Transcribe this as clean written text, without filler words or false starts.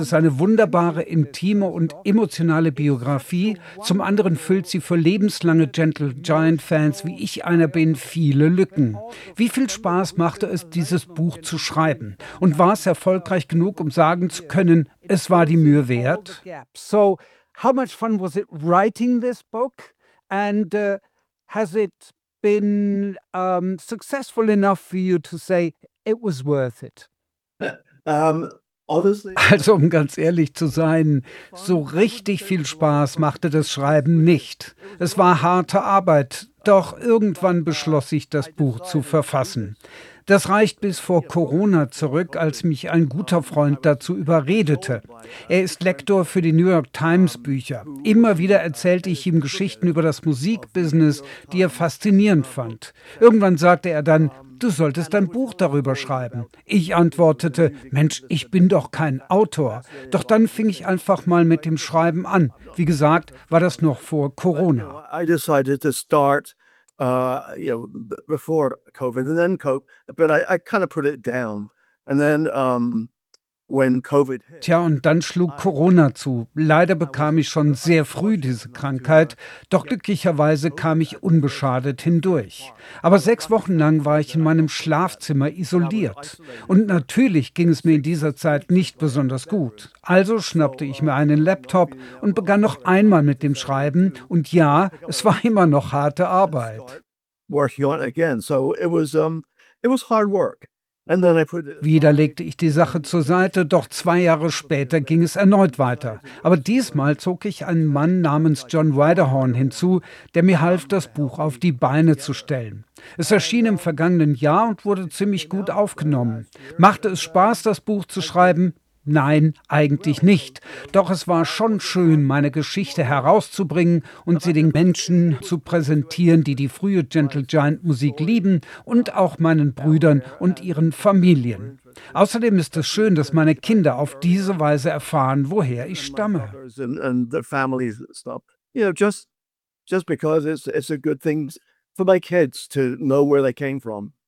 ist eine wunderbare, intime und emotionale Biografie. Zum anderen füllt sie für lebenslange Gentle Giant-Fans, wie ich einer bin, viele Lücken. Wie viel Spaß machte es, dieses Buch zu schreiben? Und war es erfolgreich genug, um sagen zu können, es war die Mühe wert? So, how much fun was it writing this book? And has it been successful enough for you to say it was worth it? Um, honestly, Also, um ganz ehrlich zu sein, so richtig viel Spaß machte das Schreiben nicht. Es war harte Arbeit, doch irgendwann beschloss ich, das Buch zu verfassen. Das reicht bis vor Corona zurück, als mich ein guter Freund dazu überredete. Er ist Lektor für die New York Times Bücher. Immer wieder erzählte ich ihm Geschichten über das Musikbusiness, die er faszinierend fand. Irgendwann sagte er dann, du solltest ein Buch darüber schreiben. Ich antwortete, Mensch, ich bin doch kein Autor. Doch dann fing ich einfach mal mit dem Schreiben an. Wie gesagt, war das noch vor Corona. I decided to start, before COVID, and then but I kind of put it down. And then when COVID hit, Tja, und dann schlug Corona zu. Leider bekam ich schon sehr früh diese Krankheit, doch glücklicherweise kam ich unbeschadet hindurch. Aber 6 Wochen lang war ich in meinem Schlafzimmer isoliert. Und natürlich ging es mir in dieser Zeit nicht besonders gut. Also schnappte ich mir einen Laptop und begann noch einmal mit dem Schreiben. Und ja, es war immer noch harte Arbeit. working on it again. So it was hard work. And then I put it. Wieder legte ich die Sache zur Seite, doch 2 Jahre später ging es erneut weiter. Aber diesmal zog ich einen Mann namens John Widerhorn hinzu, der mir half, das Buch auf die Beine zu stellen. Es erschien im vergangenen Jahr und wurde ziemlich gut aufgenommen. Machte es Spaß, das Buch zu schreiben? Nein, eigentlich nicht. Doch es war schon schön, meine Geschichte herauszubringen und sie den Menschen zu präsentieren, die die frühe Gentle Giant Musik lieben und auch meinen Brüdern und ihren Familien. Außerdem ist es schön, dass meine Kinder auf diese Weise erfahren, woher ich stamme. And their families and stuff. Just because it's a good thing for my kids to know where they came from.